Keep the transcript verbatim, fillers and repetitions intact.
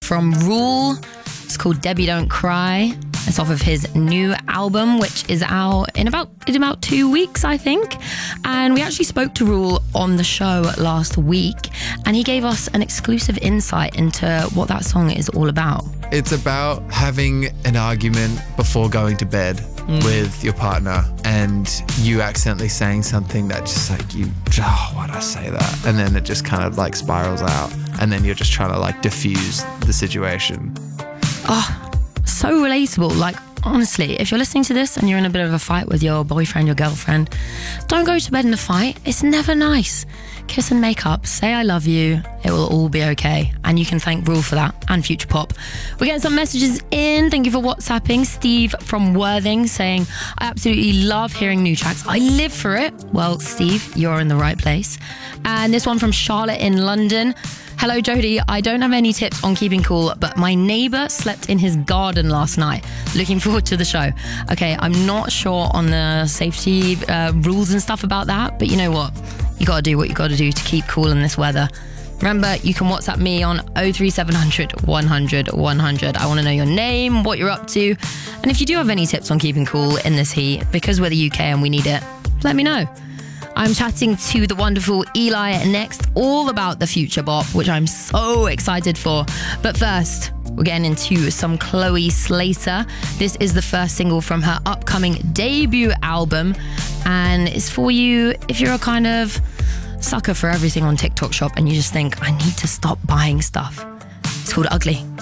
from Rule. It's called Debbie Don't Cry. It's off of his new album, which is out in about in about two weeks, I think. And we actually spoke to Rule on the show last week, and he gave us an exclusive insight into what that song is all about. It's about having an argument before going to bed mm. with your partner, and you accidentally saying something that just like you, oh, why'd I say that? And then it just kind of like spirals out, and then you're just trying to like diffuse the situation. Oh, so relatable. Like, honestly, if you're listening to this and you're in a bit of a fight with your boyfriend, your girlfriend, don't go to bed in a fight. It's never nice. Kiss and make up, say I love you, it will all be okay. And you can thank Rule for that, and Future Pop. We're getting some messages in. Thank you for WhatsApping. Steve from Worthing saying, I absolutely love hearing new tracks. I live for it. Well, Steve, you're in the right place. And this one from Charlotte in London. Hello, Jodie. I don't have any tips on keeping cool, but my neighbour slept in his garden last night. Looking forward to the show. Okay, I'm not sure on the safety uh, rules and stuff about that, but you know what? You got to do what you got to do to keep cool in this weather. Remember, you can WhatsApp me on oh three seven hundred, one hundred, one hundred. I want to know your name, what you're up to, and if you do have any tips on keeping cool in this heat, because we're the U K and we need it, let me know. I'm chatting to the wonderful Eli next, all about the Future Bop, which I'm so excited for. But first, we're getting into some Chloe Slater. This is the first single from her upcoming debut album, and it's for you if you're a kind of sucker for everything on TikTok Shop and you just think, I need to stop buying stuff. It's called Ugly.